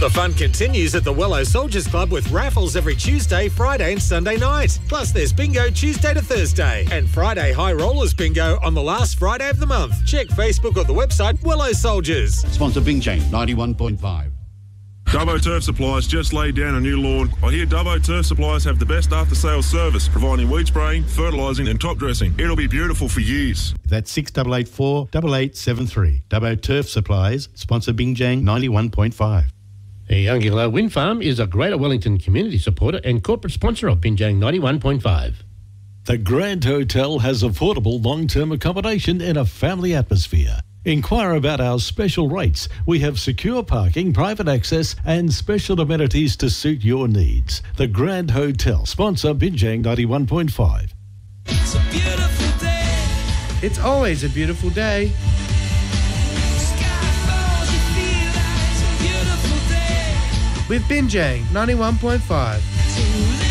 The fun continues at the Wello Soldiers Club with raffles every Tuesday, Friday and Sunday night. Plus there's bingo Tuesday to Thursday and Friday High Rollers bingo on the last Friday of the month. Check Facebook or the website Wello Soldiers. Sponsor Bingjang 91.5. Dubbo Turf Supplies just laid down a new lawn. I hear Dubbo Turf Supplies have the best after-sales service, providing weed spraying, fertilising and top dressing. It'll be beautiful for years. That's 6884 8873. Dubbo Turf Supplies, sponsor Bingjang 91.5. Youngillow Wind Farm is a Greater Wellington community supporter and corporate sponsor of Bingjang 91.5. The Grand Hotel has affordable long-term accommodation in a family atmosphere. Inquire about our special rates. We have secure parking, private access and special amenities to suit your needs. The Grand Hotel, sponsor Bingjang 91.5. It's a beautiful day. It's always a beautiful day. With Bingjang 91.5.